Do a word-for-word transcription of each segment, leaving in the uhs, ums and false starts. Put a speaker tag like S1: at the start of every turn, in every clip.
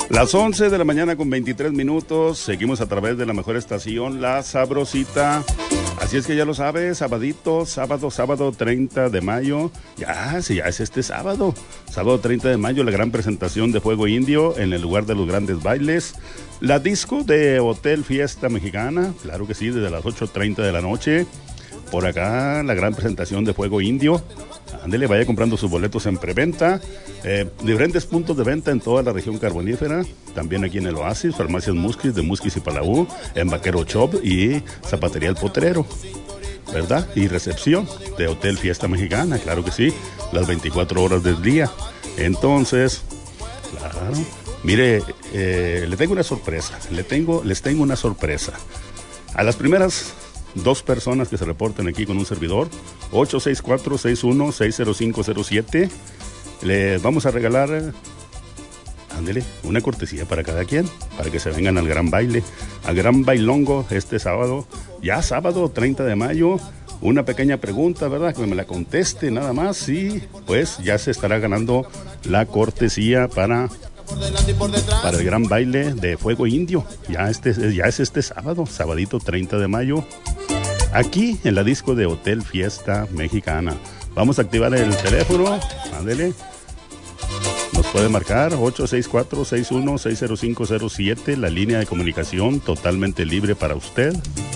S1: Las once de la mañana con veintitrés minutos, seguimos a través de la mejor estación, La Sabrosita. Así es que ya lo sabes, sabadito, sábado, sábado treinta de mayo, ya, sí, ya es este sábado, sábado treinta de mayo, la gran presentación de Fuego Indio en el lugar de los grandes bailes, la disco de Hotel Fiesta Mexicana, claro que sí, desde las ocho treinta de la noche, por acá la gran presentación de Fuego Indio. Ándele, vaya comprando sus boletos en preventa, eh, diferentes puntos de venta en toda la región carbonífera, también aquí en el Oasis, Farmacias Musquis de Musquis y Palau, en Vaquero Shop y Zapatería El Potrero, ¿verdad? Y recepción de Hotel Fiesta Mexicana, claro que sí, las veinticuatro horas del día. Entonces, claro, mire, eh, le tengo una sorpresa, le tengo, les tengo una sorpresa. A las primeras dos personas que se reporten aquí con un servidor, ocho seis cuatro, seis uno, seis cero cinco cero siete, les vamos a regalar, ándele, una cortesía para cada quien, para que se vengan al gran baile, al gran bailongo este sábado, ya sábado treinta de mayo, una pequeña pregunta, ¿verdad? Que me la conteste nada más y pues ya se estará ganando la cortesía para... para el gran baile de Fuego Indio, ya, este, ya es este sábado, sabadito treinta de mayo, aquí en la disco de Hotel Fiesta Mexicana. Vamos a activar el teléfono, ándele, nos puede marcar ocho seis cuatro, seis uno, seis cero cinco cero siete, la línea de comunicación totalmente libre para usted.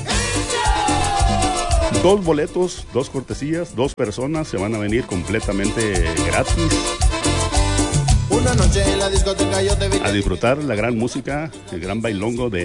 S1: Dos boletos, dos cortesías, dos personas se van a venir completamente gratis.
S2: Una noche en la discoteca yo te vi.
S1: A disfrutar la gran música, el gran bailongo de